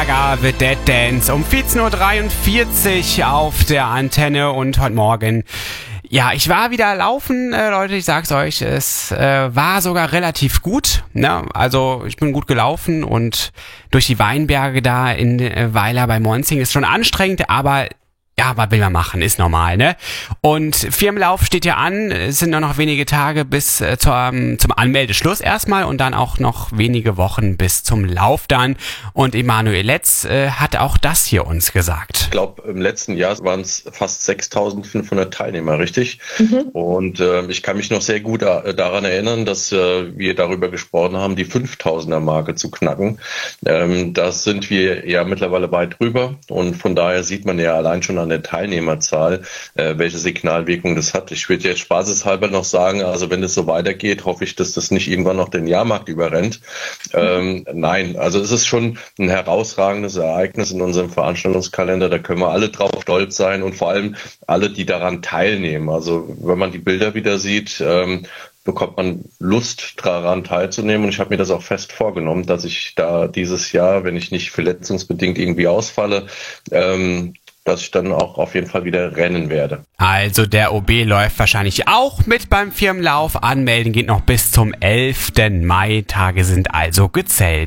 Gaga The Dead Dance um 14.43 Uhr auf der Antenne und heute Morgen. Ja, ich war wieder laufen, Leute, ich sag's euch, es war sogar relativ gut, ne? Also ich bin gut gelaufen und durch die Weinberge da in Weiler bei Monzing ist schon anstrengend, aber ja, was will man machen, ist normal, ne? Und Firmenlauf steht ja an, es sind nur noch wenige Tage bis zum Anmeldeschluss erstmal und dann auch noch wenige Wochen bis zum Lauf dann. Und Emanuel Letz hat auch das hier uns gesagt. Ich glaube, im letzten Jahr waren es fast 6.500 Teilnehmer, richtig? Und ich kann mich noch sehr gut daran erinnern, dass wir darüber gesprochen haben, die 5.000er-Marke zu knacken. Da sind wir ja mittlerweile weit drüber und von daher sieht man ja allein schon an der Teilnehmerzahl, welche Signalwirkung das hat. Ich würde jetzt spaßeshalber noch sagen, also wenn es so weitergeht, hoffe ich, dass das nicht irgendwann noch den Jahrmarkt überrennt. Nein, also es ist schon ein herausragendes Ereignis in unserem Veranstaltungskalender, da können wir alle drauf stolz sein und vor allem alle, die daran teilnehmen. Also wenn man die Bilder wieder sieht, bekommt man Lust daran teilzunehmen und ich habe mir das auch fest vorgenommen, dass ich da dieses Jahr, wenn ich nicht verletzungsbedingt irgendwie ausfalle, dass ich dann auch auf jeden Fall wieder rennen werde. Also der OB läuft wahrscheinlich auch mit beim Firmenlauf. Anmelden geht noch bis zum 11. Mai. Tage sind also gezählt.